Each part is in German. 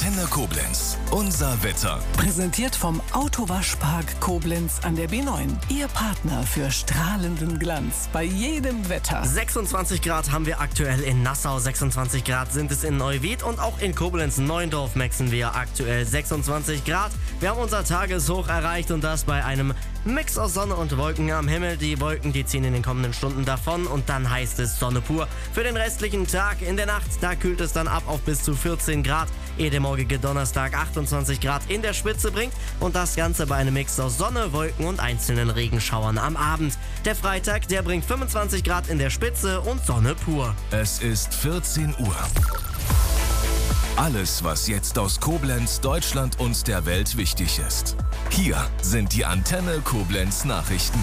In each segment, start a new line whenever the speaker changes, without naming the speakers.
Antenne Koblenz. Unser Wetter.
Präsentiert vom Autowaschpark Koblenz an der B9. Ihr Partner für strahlenden Glanz bei jedem Wetter.
26 Grad haben wir aktuell in Nassau, 26 Grad sind es in Neuwied und auch in Koblenz-Neuendorf maxen wir aktuell 26 Grad. Wir haben unser Tageshoch erreicht und das bei einem Mix aus Sonne und Wolken am Himmel. Die Wolken, die ziehen in den kommenden Stunden davon und dann heißt es Sonne pur. Für den restlichen Tag in der Nacht, da kühlt es dann ab auf bis zu 14 Grad, ehe der morgige Donnerstag 28 Grad in der Spitze bringt und das Ganze bei einem Mix aus Sonne, Wolken und einzelnen Regenschauern am Abend. Der Freitag, der bringt 25 Grad in der Spitze und Sonne pur.
Es ist 14 Uhr. Alles, was jetzt aus Koblenz, Deutschland und der Welt wichtig ist. Hier sind die Antenne Koblenz Nachrichten.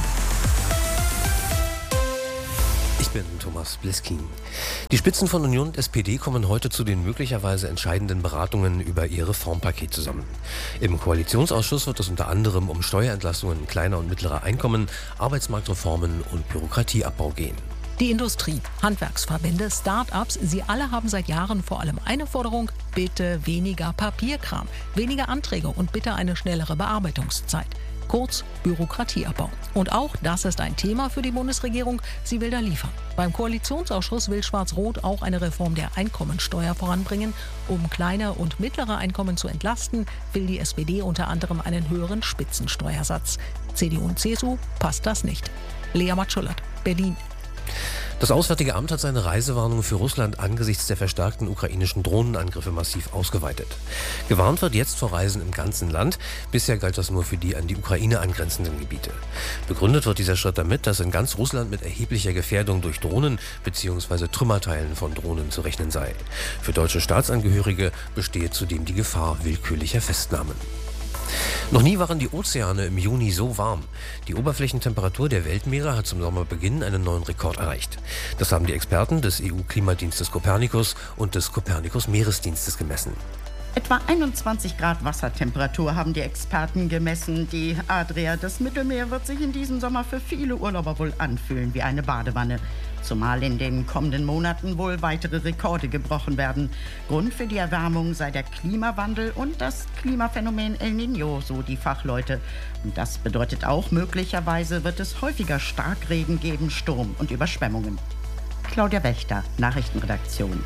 Ich bin Thomas Bliskin. Die Spitzen von Union und SPD kommen heute zu den möglicherweise entscheidenden Beratungen über ihr Reformpaket zusammen. Im Koalitionsausschuss wird es unter anderem um Steuerentlastungen kleiner und mittlerer Einkommen, Arbeitsmarktreformen und Bürokratieabbau gehen.
Die Industrie, Handwerksverbände, Start-ups, sie alle haben seit Jahren vor allem eine Forderung: bitte weniger Papierkram, weniger Anträge und bitte eine schnellere Bearbeitungszeit. Kurz Bürokratieabbau. Und auch das ist ein Thema für die Bundesregierung. Sie will da liefern. Beim Koalitionsausschuss will Schwarz-Rot auch eine Reform der Einkommensteuer voranbringen. Um kleine und mittlere Einkommen zu entlasten, will die SPD unter anderem einen höheren Spitzensteuersatz. CDU und CSU passt das nicht. Lea Matschullert, Berlin.
Das Auswärtige Amt hat seine Reisewarnung für Russland angesichts der verstärkten ukrainischen Drohnenangriffe massiv ausgeweitet. Gewarnt wird jetzt vor Reisen im ganzen Land. Bisher galt das nur für die an die Ukraine angrenzenden Gebiete. Begründet wird dieser Schritt damit, dass in ganz Russland mit erheblicher Gefährdung durch Drohnen bzw. Trümmerteilen von Drohnen zu rechnen sei. Für deutsche Staatsangehörige bestehe zudem die Gefahr willkürlicher Festnahmen. Noch nie waren die Ozeane im Juni so warm. Die Oberflächentemperatur der Weltmeere hat zum Sommerbeginn einen neuen Rekord erreicht. Das haben die Experten des EU-Klimadienstes Copernicus und des Copernicus-Meeresdienstes gemessen.
Etwa 21 Grad Wassertemperatur haben die Experten gemessen. Die Adria, das Mittelmeer, wird sich in diesem Sommer für viele Urlauber wohl anfühlen wie eine Badewanne. Zumal in den kommenden Monaten wohl weitere Rekorde gebrochen werden. Grund für die Erwärmung sei der Klimawandel und das Klimaphänomen El Niño, so die Fachleute. Und das bedeutet auch, möglicherweise wird es häufiger Starkregen geben, Sturm und Überschwemmungen. Claudia Wächter, Nachrichtenredaktion.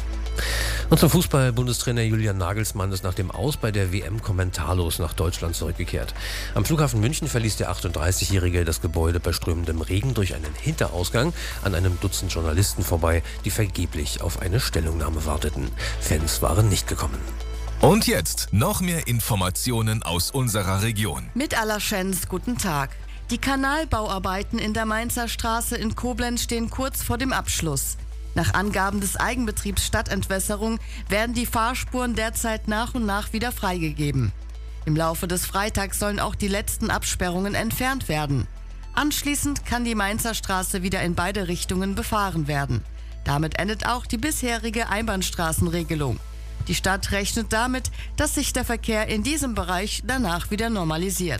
Und zum Fußball. Bundestrainer Julian Nagelsmann ist nach dem Aus bei der WM kommentarlos nach Deutschland zurückgekehrt. Am Flughafen München verließ der 38-Jährige das Gebäude bei strömendem Regen durch einen Hinterausgang an einem Dutzend Journalisten vorbei, die vergeblich auf eine Stellungnahme warteten. Fans waren nicht gekommen.
Und jetzt noch mehr Informationen aus unserer Region.
Mit aller Schens, guten Tag. Die Kanalbauarbeiten in der Mainzer Straße in Koblenz stehen kurz vor dem Abschluss. Nach Angaben des Eigenbetriebs Stadtentwässerung werden die Fahrspuren derzeit nach und nach wieder freigegeben. Im Laufe des Freitags sollen auch die letzten Absperrungen entfernt werden. Anschließend kann die Mainzer Straße wieder in beide Richtungen befahren werden. Damit endet auch die bisherige Einbahnstraßenregelung. Die Stadt rechnet damit, dass sich der Verkehr in diesem Bereich danach wieder normalisiert.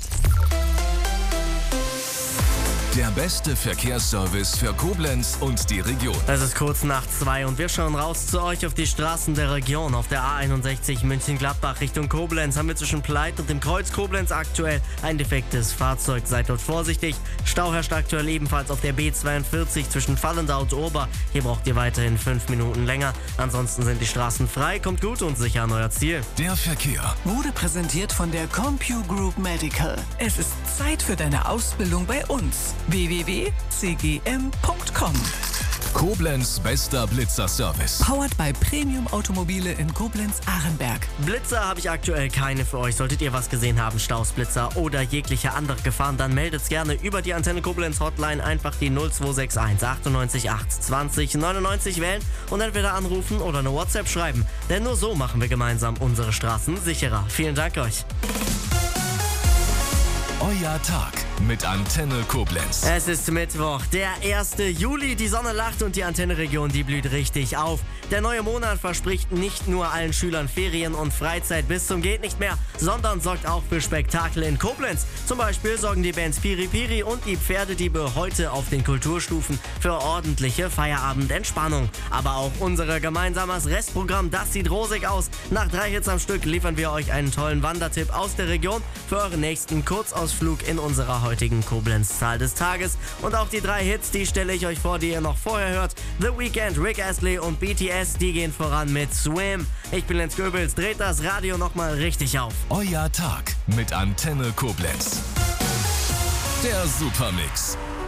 Der beste Verkehrsservice für Koblenz und die Region.
Es ist kurz nach 2 und wir schauen raus zu euch auf die Straßen der Region. Auf der A61 München-Gladbach Richtung Koblenz haben wir zwischen Pleit und dem Kreuz Koblenz aktuell ein defektes Fahrzeug. Seid dort vorsichtig. Stau herrscht aktuell ebenfalls auf der B42 zwischen Vallendau und Ober. Hier braucht ihr weiterhin 5 Minuten länger. Ansonsten sind die Straßen frei. Kommt gut und sicher an euer Ziel.
Der Verkehr
Wurde präsentiert von der CompuGroup Medical. Es ist Zeit für deine Ausbildung bei uns. www.cgm.com.
Koblenz bester Blitzer-Service.
Powered by Premium Automobile in Koblenz-Ahrenberg.
Blitzer habe ich aktuell keine für euch. Solltet ihr was gesehen haben, Staus, Blitzer oder jegliche andere Gefahren, dann meldet's gerne über die Antenne Koblenz Hotline. Einfach die 0261 98 8 20 99 wählen und entweder anrufen oder eine WhatsApp schreiben. Denn nur so machen wir gemeinsam unsere Straßen sicherer. Vielen Dank euch.
Euer Tag. mit Antenne Koblenz.
Es ist Mittwoch, der 1. Juli. Die Sonne lacht und die Antenneregion, die blüht richtig auf. Der neue Monat verspricht nicht nur allen Schülern Ferien und Freizeit bis zum geht nicht mehr, sondern sorgt auch für Spektakel in Koblenz. Zum Beispiel sorgen die Bands Piri Piri und die Pferdediebe heute auf den Kulturstufen für ordentliche Feierabendentspannung. Aber auch unser gemeinsames Restprogramm, das sieht rosig aus. Nach 3 Hits am Stück liefern wir euch einen tollen Wandertipp aus der Region für euren nächsten Kurzausflug in unserer heutigen Koblenz-Zahl des Tages. Und auch die 3 Hits, die stelle ich euch vor, die ihr noch vorher hört. The Weeknd, Rick Astley und BTS, die gehen voran mit Swim. Ich bin Lenz Goebels, dreht das Radio nochmal richtig auf.
Euer Tag mit Antenne Koblenz. Der Supermix.